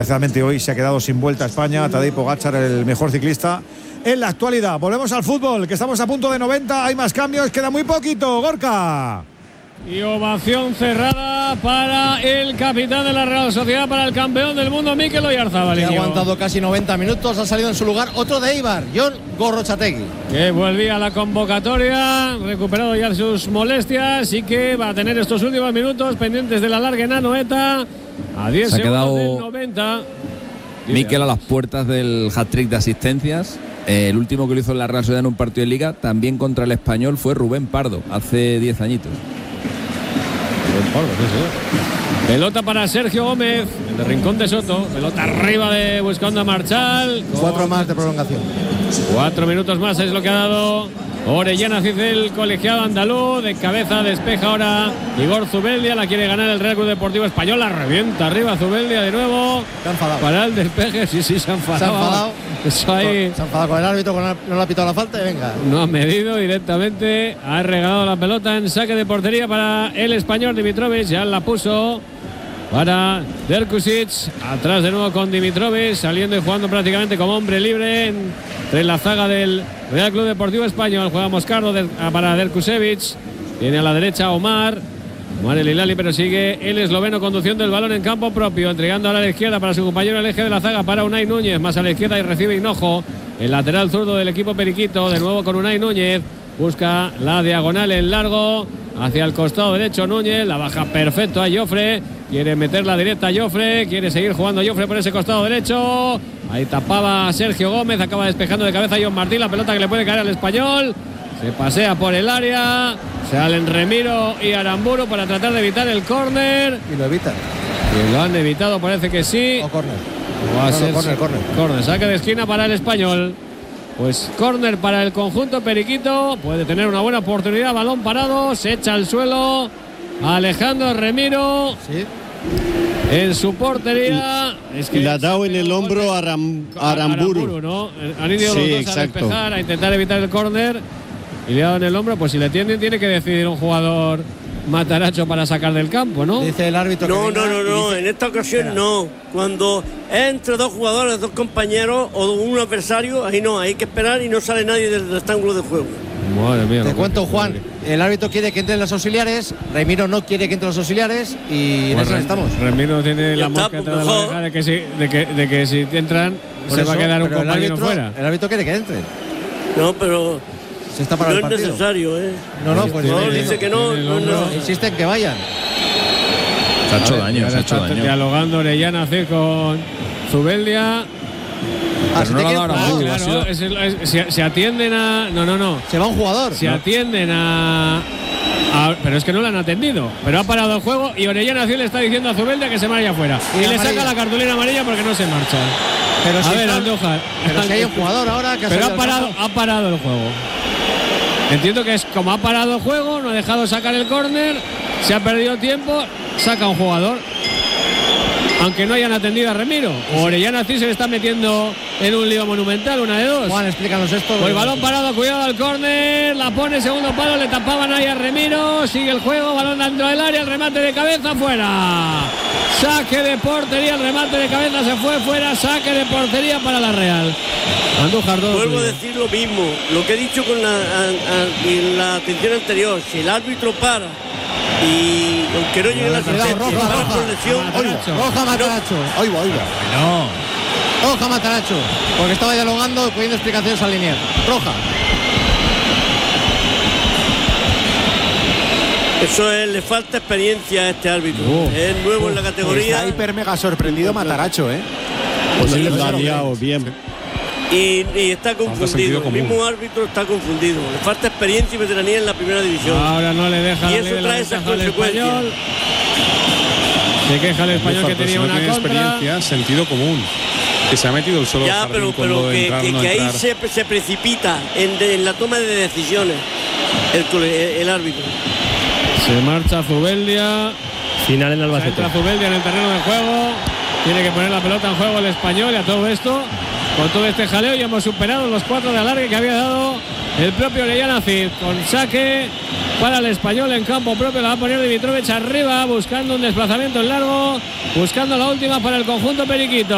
Especialmente hoy se ha quedado sin vuelta a España. Tadej Pogačar, el mejor ciclista en la actualidad. Volvemos al fútbol, que estamos a punto de 90. Hay más cambios, queda muy poquito. Gorka. Y ovación cerrada para el capitán de la Real Sociedad, para el campeón del mundo, Mikel Oyarzabal. Ha aguantado casi 90 minutos, ha salido en su lugar otro de Eibar, Jon Gorrotxategi, que volvía a la convocatoria, recuperado ya sus molestias y que va a tener estos últimos minutos pendientes de la larga en Anoeta. A 10 segundos del 90. Mikel a las puertas del hat-trick de asistencias. El último que lo hizo en la Real Sociedad en un partido de Liga, también contra el Español, fue Rubén Pardo, hace 10 añitos. Pelota para Sergio Gómez, el de Rincón de Soto. Pelota arriba buscando a Marchal. 4 más de prolongación. 4 minutos más es lo que ha dado Orellana Cid, el colegiado andaluz. De cabeza despeja ahora Igor Zubeldia. La quiere ganar el Real Club Deportivo Español. La revienta arriba Zubeldia de nuevo. Se ha enfadado. Para el despeje. Sí, se ha enfadado. Se ha enfadado. Eso ahí. Se ha enfadado con el árbitro, no le ha pitado la falta y venga. No ha medido directamente. Ha regalado la pelota en saque de portería para el español Dimitrovic. Ya la puso para Derkusic. Atrás de nuevo con Dimitrovic. Saliendo y jugando prácticamente como hombre libre entre la zaga del Real Club Deportivo Español. Juega Moscardo para Derkusevic. Tiene a la derecha Omar el Hilali, pero sigue el esloveno conduciendo el balón en campo propio, entregando ahora a la izquierda para su compañero el eje de la zaga, para Unai Núñez, más a la izquierda y recibe Hinojo, el lateral zurdo del equipo periquito, de nuevo con Unai Núñez, busca la diagonal en largo, hacia el costado derecho Núñez, la baja perfecto a Jofre, quiere meter la directa a Jofre, quiere seguir jugando Jofre por ese costado derecho, ahí tapaba Sergio Gómez, acaba despejando de cabeza a John Martín, la pelota que le puede caer al español. Se pasea por el área, salen Remiro y Aramburu para tratar de evitar el córner. Y lo evitan. Y lo han evitado, parece que sí. O córner. Va a ser córner. Saque de esquina para el español. Pues córner para el conjunto periquito. Puede tener una buena oportunidad. Balón parado, se echa al suelo Alejandro Remiro. Sí. En su portería. Es que le ha dado en el hombro a Aramburu, ¿no? Han ido los dos a despejar, a intentar evitar el córner. Y le ha dado en el hombro, pues si le tienen, tiene que decidir un jugador Mataracho para sacar del campo, ¿no? Dice el árbitro no, que no, en esta ocasión no. Cuando es entre dos jugadores, dos compañeros o un adversario, ahí no, hay que esperar y no sale nadie del rectángulo de juego. Madre mía. Te cuento, Juan, el árbitro quiere que entren los auxiliares, Remiro no quiere que entren los auxiliares y en eso estamos. Remiro tiene la mosca de la oreja de que si entran por se eso, va a quedar un compañero fuera. El árbitro quiere que entren. No, pero se está para no el partido. Es necesario, No, pues dice que no. Insisten que vayan. Se ha hecho daño, dialogando Orellana con Zubeldia. Pero no lo ha dado ahora. Claro, se atienden a. No. Se va un jugador. Se atienden a. Pero es que no lo han atendido. Pero ha parado el juego y Orellana le está diciendo a Zubeldia que se vaya afuera. Y le saca la cartulina amarilla porque no se marcha. Pero a ver, Andújar. Pero si hay un jugador ahora que pero ha parado el juego. Entiendo que es como ha parado el juego, no ha dejado sacar el córner, se ha perdido tiempo, saca un jugador. Aunque no hayan atendido a Remiro. Orellana sí se le está metiendo en un lío monumental, una de dos. Juan, explícanos esto. Pues balón parado, cuidado al córner, la pone segundo palo, le tapaban ahí a Remiro, sigue el juego, balón dentro del área, el remate de cabeza fuera. Saque de portería, el remate de cabeza se fue fuera, saque de portería para la Real. Andújar, vuelvo a decir lo mismo, lo que he dicho con en la atención anterior, si el árbitro para y aunque no llegue la sentencia, roja Mataracho. Oiga. No. Roja Mataracho, porque estaba dialogando y poniendo explicaciones al lineal. Roja. Eso es, le falta experiencia a este árbitro. Es nuevo en la categoría. Está hiper mega sorprendido Mataracho, Pues él lo ha liado bien. Y está confundido. El mismo árbitro está confundido. Le falta experiencia y veteranía en la primera división. Ahora no le deja y eso trae esas consecuencias. Se queja el español que tenía una contra. Experiencia, sentido común. Que se ha metido el solo. Ya, pero que ahí se precipita en la toma de decisiones el árbitro. Se marcha Zubeldia. Final en Albacete. Entra Zubeldia en el terreno de juego. Tiene que poner la pelota en juego el español y a todo esto. Con todo este jaleo ya hemos superado los 4 de alargue que había dado el propio Orellana Cid. Con saque para el español en campo propio. La va a poner Dimitrovic arriba, buscando un desplazamiento en largo, buscando la última para el conjunto periquito.